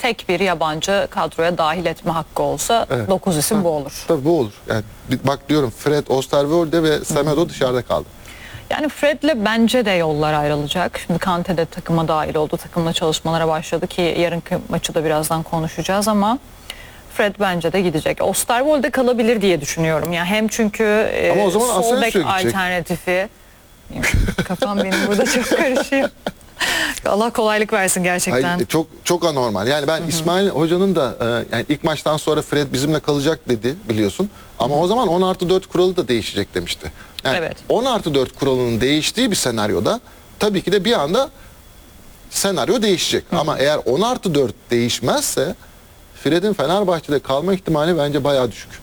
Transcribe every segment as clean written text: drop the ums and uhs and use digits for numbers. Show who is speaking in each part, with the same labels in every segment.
Speaker 1: tek bir yabancı kadroya dahil etme hakkı olsa 9 isim bu olur.
Speaker 2: Tabii bu olur. Yani bak diyorum, Fred, Osterwolde ve Semedo dışarıda kaldı.
Speaker 1: Yani Fred'le bence de yollar ayrılacak. Şimdi Kante de takıma dahil oldu. Takımla çalışmalara başladı ki yarınki maçı da birazdan konuşacağız ama Fred bence de gidecek. Osterwolde kalabilir diye düşünüyorum. Yani hem çünkü
Speaker 2: Ama o zaman
Speaker 1: sol
Speaker 2: Asensio'ya
Speaker 1: bek
Speaker 2: gidecek.
Speaker 1: alternatifi. Kafam benim burada çok karışıyor. Allah kolaylık versin gerçekten.
Speaker 2: Hayır, çok anormal. Yani ben İsmail Hoca'nın da yani ilk maçtan sonra Fred bizimle kalacak dedi, biliyorsun. Ama o zaman 10+4 kuralı da değişecek demişti. Yani
Speaker 1: Evet.
Speaker 2: 10+4 kuralının değiştiği bir senaryoda tabii ki de bir anda senaryo değişecek. Ama eğer 10+4 değişmezse Fred'in Fenerbahçe'de kalma ihtimali bence bayağı düşük.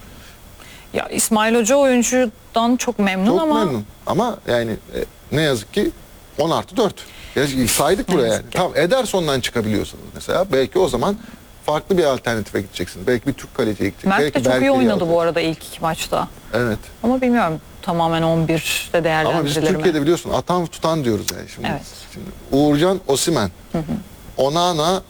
Speaker 1: Ya İsmail Hoca oyuncudan çok memnun
Speaker 2: Çok
Speaker 1: ama
Speaker 2: memnun. Ama yani ne yazık ki 10+4. Ya saydık buraya yani. Tamam, Ederson'dan çıkabiliyorsanız mesela belki o zaman farklı bir alternatife gideceksiniz. Belki bir Türk kaleciye gidecek.
Speaker 1: Mert de
Speaker 2: Belki
Speaker 1: çok iyi
Speaker 2: Berke'yi
Speaker 1: oynadı
Speaker 2: alacak.
Speaker 1: bu arada ilk iki maçta.
Speaker 2: Evet.
Speaker 1: Ama bilmiyorum tamamen 11'de
Speaker 2: Ama biz
Speaker 1: değerlendirilir mi?
Speaker 2: Türkiye'de biliyorsun atan tutan diyoruz yani şimdi.
Speaker 1: Evet.
Speaker 2: Şimdi Uğurcan Osimhen, Onana,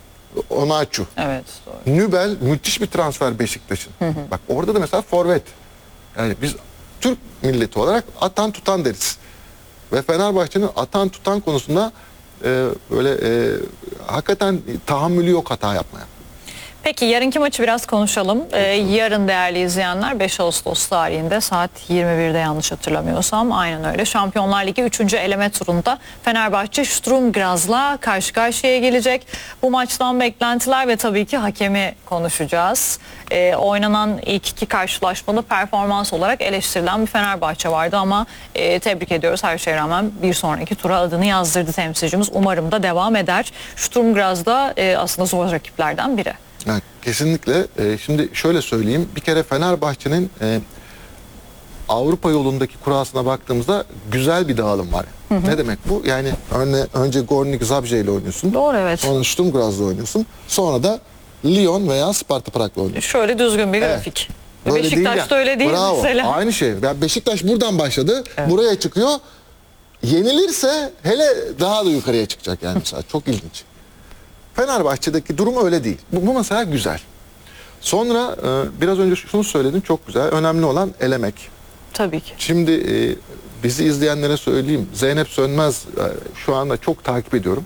Speaker 2: Onaçu,
Speaker 1: Evet doğru.
Speaker 2: Nübel müthiş bir transfer Beşiktaş'ın. Bak orada da mesela forvet. Yani biz Türk milleti olarak atan tutan deriz. Ve Fenerbahçe'nin atan tutan konusunda böyle hakikaten tahammülü yok hata yapmaya.
Speaker 1: Peki yarınki maçı biraz konuşalım. Yarın değerli izleyenler 5 Ağustos tarihinde saat 21'de yanlış hatırlamıyorsam aynen öyle. Şampiyonlar Ligi 3. eleme turunda Fenerbahçe Sturm Graz'la karşı karşıya gelecek. Bu maçtan beklentiler ve tabii ki hakemi konuşacağız. Oynanan ilk iki karşılaşmada performans olarak eleştirilen bir Fenerbahçe vardı ama tebrik ediyoruz her şeye rağmen bir sonraki tura adını yazdırdı temsilcimiz. Umarım da devam eder. Sturm Graz da aslında zor rakiplerden biri.
Speaker 2: Yani kesinlikle. Şimdi şöyle söyleyeyim. Bir kere Fenerbahçe'nin Avrupa yolundaki kurasına baktığımızda güzel bir dağılım var. Ne demek bu? Yani önce Gornik Zabrze ile oynuyorsun.
Speaker 1: Doğru, evet.
Speaker 2: Sonra Sturm Graz'la oynuyorsun. Sonra da Lyon veya Sparta Prag'la oynuyorsun.
Speaker 1: Şöyle düzgün bir grafik. Beşiktaş'ta öyle değil
Speaker 2: Bravo.
Speaker 1: mesela.
Speaker 2: Aynı şey. Yani Beşiktaş buradan başladı. Buraya çıkıyor. Yenilirse hele daha da yukarıya çıkacak yani mesela. Çok ilginç. Fenerbahçe'deki durum öyle değil. Bu mesela güzel. Sonra biraz önce şunu söyledin, çok güzel. Önemli olan elemek.
Speaker 1: Tabii ki.
Speaker 2: Şimdi bizi izleyenlere söyleyeyim. Zeynep Sönmez şu anda çok takip ediyorum.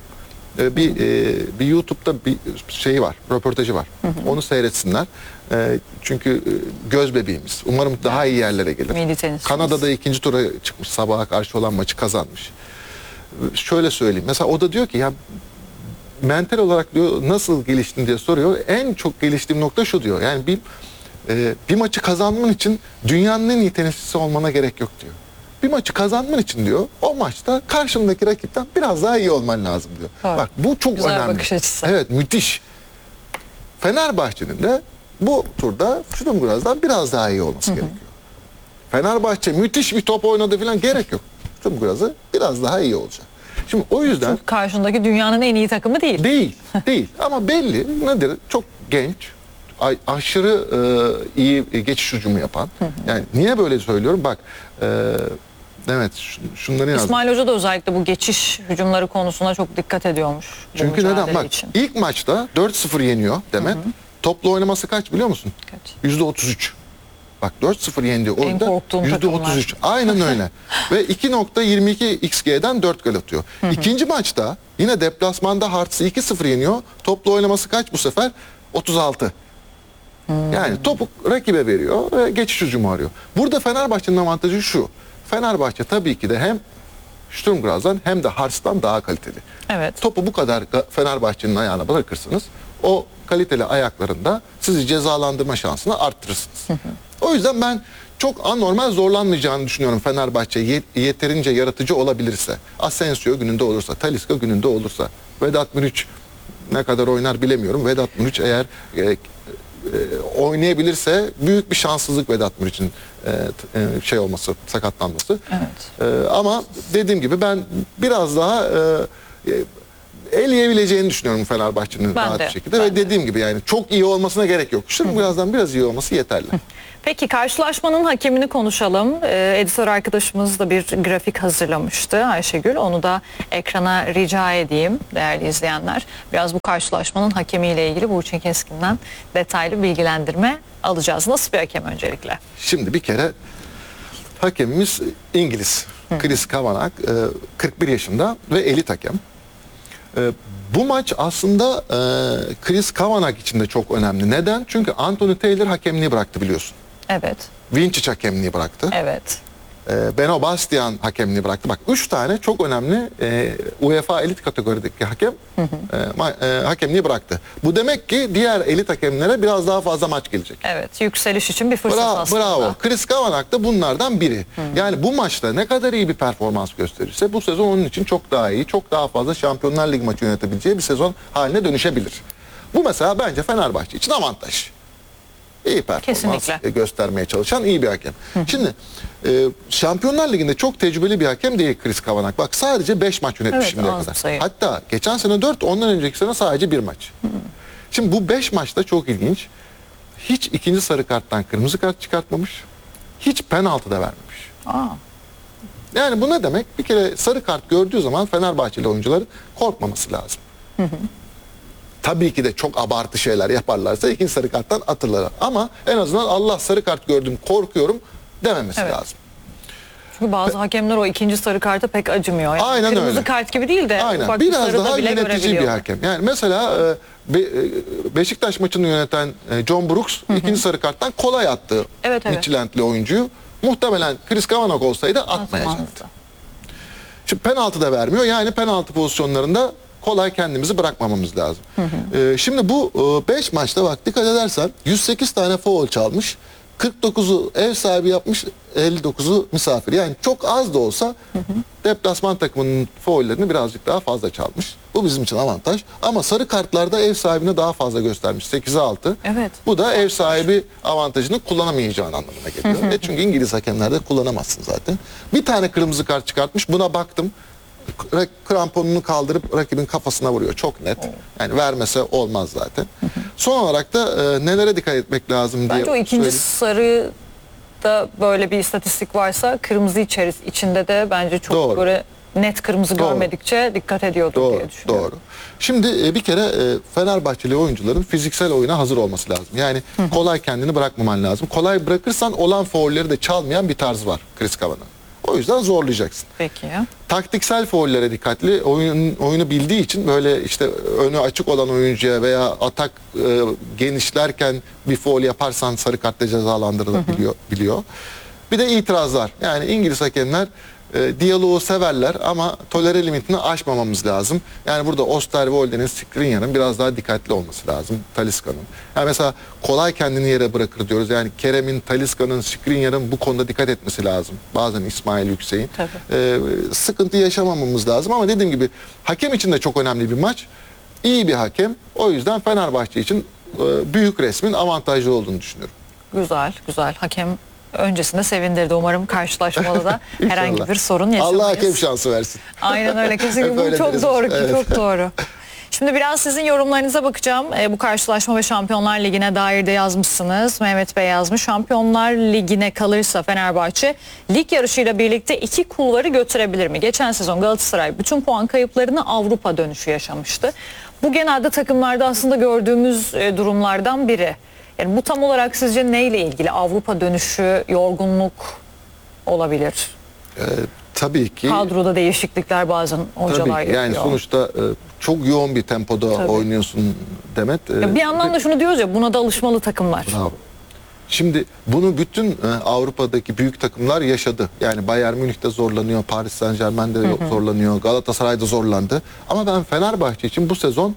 Speaker 2: Bir YouTube'da bir şeyi var, röportajı var. Onu seyretsinler. Çünkü göz bebeğimiz. Umarım daha iyi yerlere gelir.
Speaker 1: Milli tenisimiz.
Speaker 2: Kanada'da ikinci tura çıkmış, sabaha karşı olan maçı kazanmış. Şöyle söyleyeyim. Mesela o da diyor ki ya mental olarak diyor nasıl geliştin diye soruyor. En çok geliştiğim nokta şu diyor. Yani bir maçı kazanman için dünyanın en iyi tenisçisi olmana gerek yok diyor. Bir maçı kazanman için diyor o maçta karşındaki rakipten biraz daha iyi olman lazım diyor.
Speaker 1: Evet.
Speaker 2: Bak bu çok
Speaker 1: Güzel
Speaker 2: önemli.
Speaker 1: bakış açısı.
Speaker 2: Evet, müthiş. Fenerbahçe'nin de bu turda Sturm Graz'dan biraz daha iyi olması gerekiyor. Fenerbahçe müthiş bir top oynadı falan, gerek yok. Sturm Graz'ı biraz daha iyi olacak. Şimdi o yüzden
Speaker 1: Çünkü karşındaki dünyanın en iyi takımı değil.
Speaker 2: Değil. Ama belli nedir? Çok genç, aşırı iyi geçiş hücumu yapan. Yani niye böyle söylüyorum? Bak, evet şunları yazdım.
Speaker 1: İsmail Hoca da özellikle bu geçiş hücumları konusuna çok dikkat ediyormuş. bu
Speaker 2: Çünkü neden?
Speaker 1: mücadele
Speaker 2: Bak
Speaker 1: için.
Speaker 2: ilk maçta 4-0 yeniyor Demet. Toplu oynaması kaç biliyor musun?
Speaker 1: Kaç?
Speaker 2: %33. Bak 4-0 yendiği
Speaker 1: En
Speaker 2: oyunda
Speaker 1: korktuğum
Speaker 2: %33. Aynen öyle. Ve 2.22 XG'den 4 gol atıyor. İkinci maçta yine deplasmanda Hearts'ı 2-0 yeniyor. Toplu oynaması kaç bu sefer? 36. Yani topu rakibe veriyor ve geçiş hücumu arıyor. Burada Fenerbahçe'nin avantajı şu. Fenerbahçe tabii ki de hem Sturm Graz'dan hem de Hearts'tan daha kaliteli.
Speaker 1: Evet.
Speaker 2: Topu bu kadar Fenerbahçe'nin ayağına bırakırsınız. O kaliteli ayaklarında sizi cezalandırma şansını arttırırsınız. O yüzden ben çok anormal zorlanmayacağını düşünüyorum Fenerbahçe yeterince yaratıcı olabilirse. Asensio gününde olursa, Talisca gününde olursa, Vedat Muriç ne kadar oynar bilemiyorum. Vedat Muriç eğer oynayabilirse büyük bir şanssızlık Vedat Muriç'in şey olması, sakatlanması.
Speaker 1: Evet.
Speaker 2: Ama dediğim gibi ben biraz daha eleyebileceğini düşünüyorum Fenerbahçe'nin
Speaker 1: Ben
Speaker 2: rahat
Speaker 1: de,
Speaker 2: bir şekilde.
Speaker 1: ben
Speaker 2: Ve
Speaker 1: de.
Speaker 2: dediğim gibi yani çok iyi olmasına gerek yok. Şimdi birazdan biraz iyi olması yeterli.
Speaker 1: Peki karşılaşmanın hakemini konuşalım. Editör arkadaşımız da bir grafik hazırlamıştı Ayşegül. Onu da ekrana rica edeyim değerli izleyenler. Biraz bu karşılaşmanın hakemiyle ilgili Burçin Keskin'den detaylı bilgilendirme alacağız. Nasıl bir hakem öncelikle?
Speaker 2: Şimdi bir kere hakemimiz İngiliz. Chris Kavanagh 41 yaşında ve elit hakem. Bu maç aslında Chris Kavanagh için de çok önemli. Neden? Çünkü Anthony Taylor hakemliği bıraktı biliyorsun.
Speaker 1: Evet,
Speaker 2: Vinčić hakemliği bıraktı.
Speaker 1: evet.
Speaker 2: Beno Bastian hakemliği bıraktı. Bak 3 tane çok önemli UEFA elit kategorideki hakem hakemliği bıraktı. Bu demek ki diğer elit hakemlere biraz daha fazla maç gelecek.
Speaker 1: Evet, yükseliş için bir fırsat aslında.
Speaker 2: Bravo. Chris Kavanagh da bunlardan biri. Yani bu maçta ne kadar iyi bir performans gösterirse bu sezon onun için çok daha iyi, çok daha fazla Şampiyonlar Ligi maçı yönetebileceği bir sezon haline dönüşebilir. Bu mesela bence Fenerbahçe için avantaj. İyi performans
Speaker 1: Kesinlikle.
Speaker 2: göstermeye çalışan iyi bir hakem. Şimdi Şampiyonlar Ligi'nde çok tecrübeli bir hakem değil Chris Kavanagh. Bak sadece 5 maç yönetmiş
Speaker 1: Evet,
Speaker 2: şimdiye
Speaker 1: az
Speaker 2: kadar.
Speaker 1: sayı.
Speaker 2: Hatta geçen sene 4, ondan önceki sene sadece 1 maç. Şimdi bu 5 maçta çok ilginç. Hiç ikinci sarı karttan kırmızı kart çıkartmamış. Hiç penaltı da vermemiş.
Speaker 1: Aa,
Speaker 2: Yani bu ne demek? Bir kere sarı kart gördüğü zaman Fenerbahçeli oyuncuların korkmaması lazım. Tabii ki de çok abartı şeyler yaparlarsa ikinci sarı karttan atırlar. Ama en azından Allah sarı kart gördüm korkuyorum dememesi
Speaker 1: Evet.
Speaker 2: lazım.
Speaker 1: çünkü bazı hakemler o ikinci sarı karta pek acımıyor. Yani
Speaker 2: Aynen
Speaker 1: kırmızı
Speaker 2: öyle.
Speaker 1: kart gibi değil de
Speaker 2: Aynen.
Speaker 1: ufak bir
Speaker 2: Biraz
Speaker 1: sarı da
Speaker 2: daha
Speaker 1: bile
Speaker 2: yönetici bir
Speaker 1: görebiliyor.
Speaker 2: hakem. Yani mesela Beşiktaş maçını yöneten John Brooks ikinci sarı karttan kolay attı
Speaker 1: Evet, evet.
Speaker 2: Midtjylland'li oyuncuyu. Muhtemelen Chris Kavanagh olsaydı atmayacaktı.
Speaker 1: Atmazdı.
Speaker 2: Şimdi penaltı da vermiyor. Yani penaltı pozisyonlarında kolay kendimizi bırakmamamız lazım. Şimdi bu 5 maçta bak dikkat edersen 108 tane foul çalmış. 49'u ev sahibi yapmış, 59'u misafir. Yani çok az da olsa deplasman takımının foullerini birazcık daha fazla çalmış. Bu bizim için avantaj. Ama sarı kartlarda ev sahibine daha fazla göstermiş. 8'e 6.
Speaker 1: Evet.
Speaker 2: Bu da ev sahibi avantajını kullanamayacağın anlamına geliyor. Çünkü İngiliz hakemlerde kullanamazsın zaten. Bir tane kırmızı kart çıkartmış. Buna baktım. Kramponunu kaldırıp rakibin kafasına vuruyor. Çok net. Yani vermese olmaz zaten. Son olarak da nelere dikkat etmek lazım diye
Speaker 1: Bence o ikinci
Speaker 2: söyleyeyim.
Speaker 1: sarıda böyle bir istatistik varsa kırmızı içinde de bence çok
Speaker 2: Doğru.
Speaker 1: böyle net kırmızı
Speaker 2: Doğru.
Speaker 1: görmedikçe dikkat ediyordur
Speaker 2: Doğru,
Speaker 1: diye düşünüyorum.
Speaker 2: doğru. Şimdi bir kere Fenerbahçeli oyuncuların fiziksel oyuna hazır olması lazım. Yani kolay kendini bırakmaman lazım. Kolay bırakırsan olan faulleri de çalmayan bir tarz var Chris Kavanagh'ın. O yüzden zorlayacaksın.
Speaker 1: Peki.
Speaker 2: Taktiksel faullere dikkatli. Oyunu bildiği için böyle işte önü açık olan oyuncuya veya atak genişlerken bir faul yaparsan sarı kartla cezalandırılabiliyor. Bir de itirazlar. Yani İngiliz hakemler diyaloğu severler ama tolere limitini aşmamamız lazım. Yani burada Osterwolde'nin, Skriniar'ın biraz daha dikkatli olması lazım. Talisca'nın. Yani mesela kolay kendini yere bırakır diyoruz. Yani Kerem'in, Talisca'nın, Skriniar'ın bu konuda dikkat etmesi lazım. Bazen İsmail Yüksek'in. Sıkıntı yaşamamamız lazım ama dediğim gibi hakem için de çok önemli bir maç. İyi bir hakem. O yüzden Fenerbahçe için büyük resmin avantajlı olduğunu düşünüyorum.
Speaker 1: Güzel, güzel. Hakem öncesinde sevindirdi. Umarım karşılaşmada da herhangi
Speaker 2: İnşallah.
Speaker 1: bir sorun yaşamayız.
Speaker 2: Allah hakem şansı versin.
Speaker 1: Aynen öyle. Kesinlikle
Speaker 2: Hep
Speaker 1: bu
Speaker 2: öyle
Speaker 1: çok
Speaker 2: deriz
Speaker 1: doğru
Speaker 2: biz.
Speaker 1: ki
Speaker 2: Evet.
Speaker 1: çok doğru. Şimdi biraz sizin yorumlarınıza bakacağım. Bu karşılaşma ve Şampiyonlar Ligi'ne dair de yazmışsınız. Mehmet Bey yazmış. Şampiyonlar Ligi'ne kalırsa Fenerbahçe lig yarışıyla birlikte 2 kulvarı götürebilir mi? Geçen sezon Galatasaray bütün puan kayıplarını Avrupa dönüşü yaşamıştı. Bu genelde takımlarda aslında gördüğümüz durumlardan biri. Yani bu tam olarak sizce neyle ilgili? Avrupa dönüşü, yorgunluk olabilir.
Speaker 2: Tabii ki.
Speaker 1: Kadroda değişiklikler bazen hocalar
Speaker 2: Tabii ki. Yani
Speaker 1: yapıyor.
Speaker 2: sonuçta çok yoğun bir tempoda
Speaker 1: Tabii.
Speaker 2: oynuyorsun Demet.
Speaker 1: Ya bir yandan da şunu diyoruz ya, buna da alışmalı takımlar.
Speaker 2: Bravo. Şimdi bunu bütün Avrupa'daki büyük takımlar yaşadı. Yani Bayern Münih'te zorlanıyor, Paris Saint-Germain'de zorlanıyor, Galatasaray'da zorlandı. Ama ben Fenerbahçe için bu sezon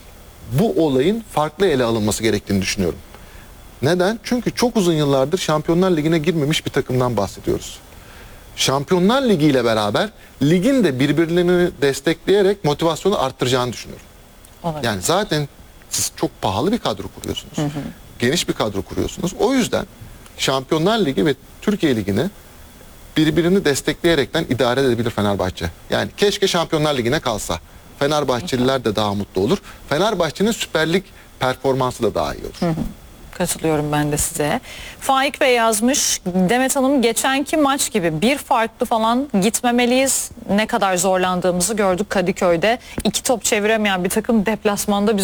Speaker 2: bu olayın farklı ele alınması gerektiğini düşünüyorum. Neden? Çünkü çok uzun yıllardır Şampiyonlar Ligi'ne girmemiş bir takımdan bahsediyoruz. Şampiyonlar Ligi ile beraber ligin de birbirlerini destekleyerek motivasyonu arttıracağını düşünüyorum.
Speaker 1: Olabilir.
Speaker 2: Yani zaten siz çok pahalı bir kadro kuruyorsunuz. Geniş bir kadro kuruyorsunuz. O yüzden Şampiyonlar Ligi ve Türkiye Ligi'ni birbirini destekleyerekten idare edebilir Fenerbahçe. Yani keşke Şampiyonlar Ligi'ne kalsa. Fenerbahçeliler de daha mutlu olur. Fenerbahçe'nin Süper Lig performansı da daha iyi olur.
Speaker 1: Katılıyorum ben de size. Faik Bey yazmış, Demet Hanım geçenki maç gibi bir farklı falan gitmemeliyiz. Ne kadar zorlandığımızı gördük Kadıköy'de. 2 top çeviremeyen bir takım deplasmanda